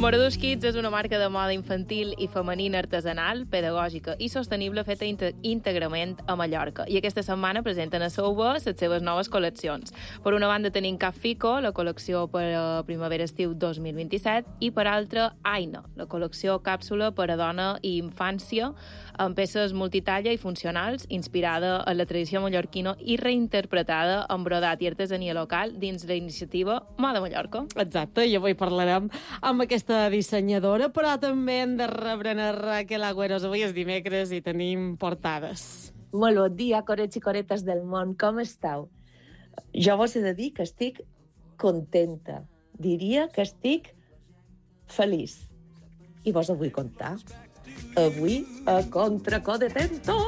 Marduix Kids és una marca de moda infantil i femenina artesanal, pedagògica i sostenible feta íntegrament a Mallorca. I aquesta setmana presenten a Sauber les seves noves col·leccions. Per una banda tenim Cap Fico, la col·lecció per a primavera-estiu 2027, i per altra Aina, la col·lecció càpsula per a dona i infància, amb peces multitalla i funcionals, inspirada en la tradició mallorquina i reinterpretada en brodat i artesania local dins la iniciativa Moda Mallorca. Exacte, i avui parlarem amb aquesta dissenyadora, però també hem de rebre a Raquel Agüeros. Avui és dimecres i tenim portades. Molt bon dia, corets i coretes del món, com esteu? Jo vos he de dir que estic contenta. Diria que estic feliç. I vos ho vull contar. Avui, a Contracó de Tento,